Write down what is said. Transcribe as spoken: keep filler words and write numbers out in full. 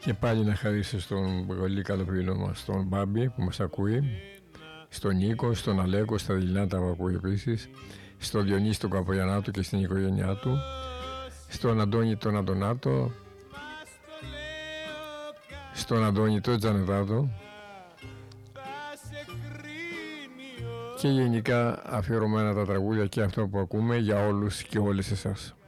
Και πάλι να χαρίσω στον πολύ καλό φίλο μας, τον Μπάμπη που μας ακούει, στον Νίκο, στον Αλέκο, στα Δειλινάτα που ακούει επίσης, στον Διονύση τον Καπογιαννάτο και στην οικογένειά του, στον Αντώνη τον Αντωνάτο, στον Αντώνη τον Τζανετάτο και γενικά αφιερωμένα τα τραγούδια και αυτό που ακούμε για όλους και όλες εσάς.